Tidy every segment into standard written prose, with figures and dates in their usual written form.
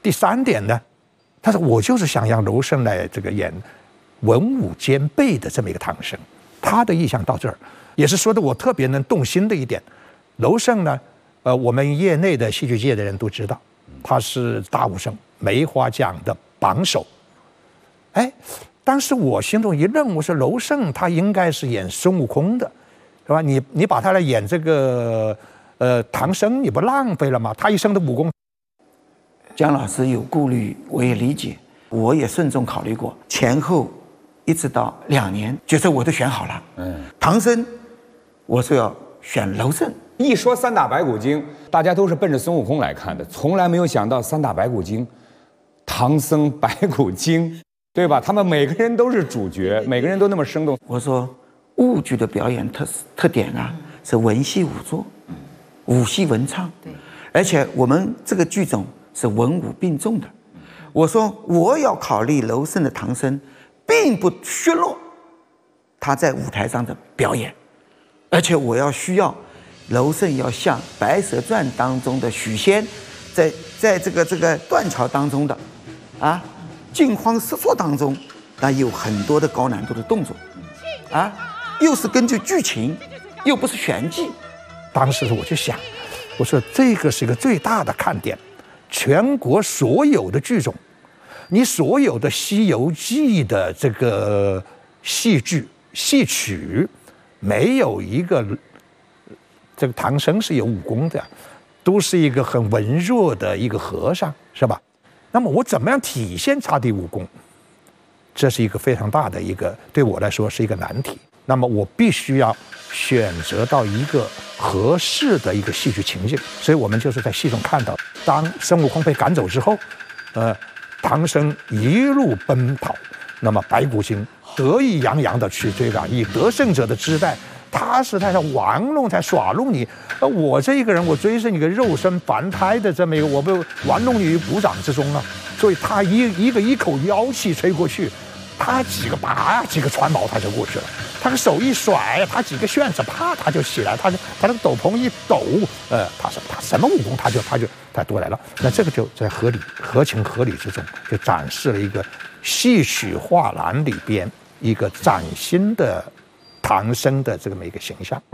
第3点呢，他说我就是想让娄胜来这个演文武兼备的这么一个唐僧，他的意向到这儿，也是说的我特别能动心的一点。娄胜呢，我们业内的戏剧界的人都知道，他是大武生梅花奖的榜首。哎，当时我心中一愣，我说娄胜他应该是演孙悟空的，是吧？你把他来演这个唐僧，你不浪费了吗？他一生的武功。 姜老师有顾虑，我也理解，我也慎重考虑过，前后一直到2年，角色我都选好了。唐僧，我说要选娄胜。 一说三打白骨精，大家都是奔着孙悟空来看的，从来没有想到三打白骨精，唐僧白骨精，对吧？他们每个人都是主角，每个人都那么生动。 我说豫剧的表演特点啊，是文戏武作，武戏文唱，而且我们这个剧种是文武并重的。我说我要考虑娄胜的唐僧，并不削弱他在舞台上的表演，而且我需要娄胜要像《白蛇传》当中的许仙，在这个断桥当中的惊慌失措当中，那有很多的高难度的动作又是根据剧情，又不是玄机。 当时我就想，我说这个是一个最大的看点，全国所有的剧种，你所有的《西游记》的这个戏剧戏曲，没有一个这个唐僧是有武功的，都是一个很文弱的一个和尚，是吧？那么我怎么样体现他的武功？这是一个非常大的一个，对我来说是一个难题。那么我必须要选择到一个合适的一个戏剧情境，所以我们就是在戏中看到，当孙悟空被赶走之后，唐僧一路奔跑，那么白骨精得意洋洋的去追赶，以得胜者的姿态，他是在玩弄，在耍弄你。我这一个人，我追是你个肉身凡胎的这么一个，我被玩弄于股掌之中啊。所以他一口妖气吹过去，他几个穿毛他就过去了，他个手一甩，他几个旋子啪他就起来，他那个斗篷一抖，他什么武功他都来了。那这个就在合情合理之中，就展示了一个戏曲画栏里边一个崭新的唐僧的这么一个形象。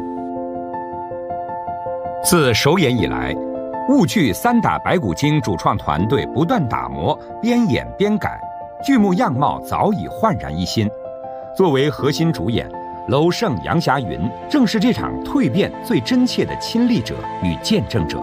自首演以来，豫剧三打白骨精主创团队不断打磨，边演边改，剧目样貌早已焕然一新。作为核心主演，娄胜、杨霞云正是这场蜕变最真切的亲历者与见证者。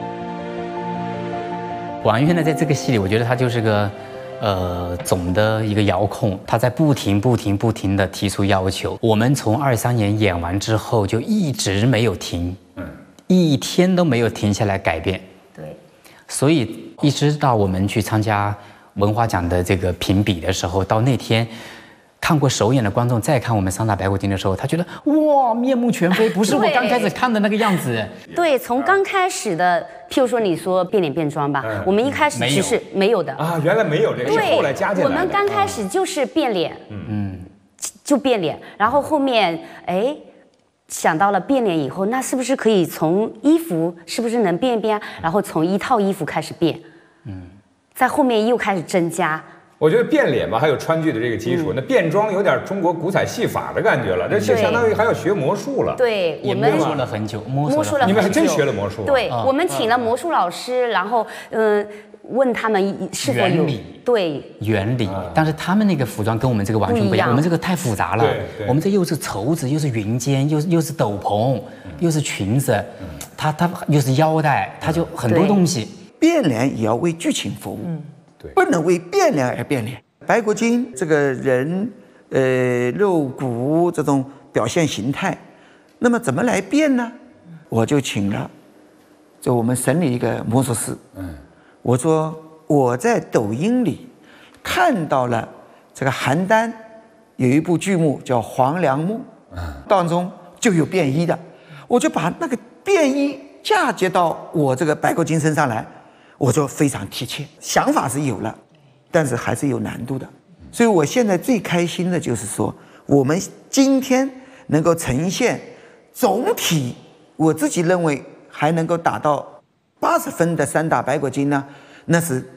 王源呢，在这个戏里，我觉得他就是个总的一个遥控，他在不停的提出要求。我们从23年演完之后，就一直没有停，一天都没有停下来改变。 对， 所以一直到我们去参加文华奖的这个评比的时候，到那天看过首演的观众再看我们三打白骨精的时候，他觉得哇，面目全非，不是我刚开始看的那个样子。 对，从刚开始的，譬如说你说变脸变装吧，我们一开始其实没有的啊，原来没有这个，是后来加进来的。 我们刚开始就是变脸，就变脸，然后后面想到了变脸以后，那是不是可以从衣服是不是能变一变，然后从一套衣服开始变，在后面又开始增加。 我觉得变脸吧，还有川剧的这个基础，那变装有点中国古彩戏法的感觉了，这就相当于还要学魔术了。 对， 我们摸索了很久， 你们还真学了魔术。 对，我们请了魔术老师，然后问他们是否有原理，但是他们那个服装跟我们这个完全不一样，我们这个太复杂了。我们这又是绸子，又是云肩，又是斗篷，又是裙子，它又是腰带，它就很多东西。 变脸也要为剧情服务。 对， 不能为变脸而变脸。白骨精这个人，肉骨这种表现形态，那么怎么来变呢？我就请了，就我们省里一个魔术师，我说我在抖音里看到了这个邯郸有一部剧目叫《黄粱梦》，当中就有变衣的，我就把那个变衣嫁接到我这个白骨精身上来。我说非常贴切，想法是有了，但是还是有难度的。所以我现在最开心的就是说，我们今天能够呈现总体，我自己认为还能够达到80分的三打白骨精呢，那是